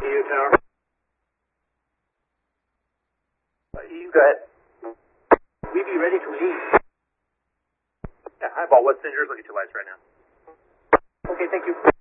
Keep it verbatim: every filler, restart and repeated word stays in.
E U Tower. Uh, E U, go ahead. We be ready to leave. Yeah, hi, Ball. What senders will get your lights right now? Okay, thank you.